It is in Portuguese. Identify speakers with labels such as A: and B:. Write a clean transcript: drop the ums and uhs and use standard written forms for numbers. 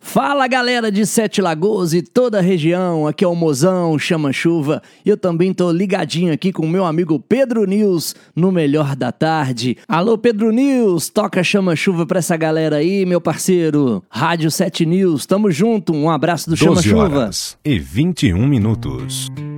A: Fala galera de Sete Lagoas e toda a região, aqui é o Mozão Chama Chuva e eu também tô ligadinho aqui com o meu amigo Pedro News no Melhor da Tarde. Alô Pedro News, toca Chama Chuva pra essa galera aí, meu parceiro. Rádio 7 News, tamo junto, um abraço do Chama Chuva.
B: 12 horas e 21 minutos.